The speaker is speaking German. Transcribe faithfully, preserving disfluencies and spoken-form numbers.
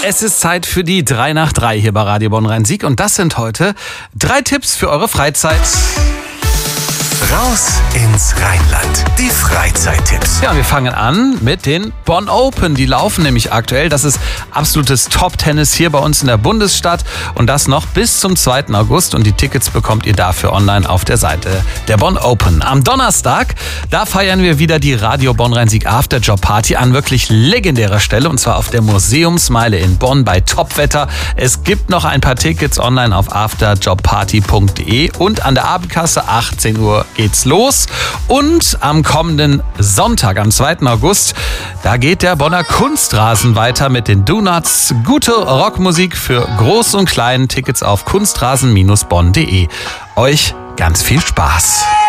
Es ist Zeit für die drei nach drei hier bei Radio Bonn Rhein-Sieg und das sind heute drei Tipps für eure Freizeit. Raus ins Rheinland. Die Freizeittipps. Ja, und wir fangen an mit den Bonn Open. Die laufen nämlich aktuell. Das ist absolutes Top-Tennis hier bei uns in der Bundesstadt. Und das noch bis zum zweiten August. Und die Tickets bekommt ihr dafür online auf der Seite der Bonn Open. Am Donnerstag, da feiern wir wieder die Radio Bonn Rhein-Sieg Afterjob Party an wirklich legendärer Stelle. Und zwar auf der Museumsmeile in Bonn bei Topwetter. Es gibt noch ein paar Tickets online auf afterjobparty punkt de. Und an der Abendkasse achtzehn Uhr geht's los. Und am kommenden Sonntag, am zweiten August, da geht der Bonner Kunstrasen weiter mit den Donuts. Gute Rockmusik für Groß und Klein. Tickets auf kunstrasen Bindestrich bonn punkt de. Euch ganz viel Spaß.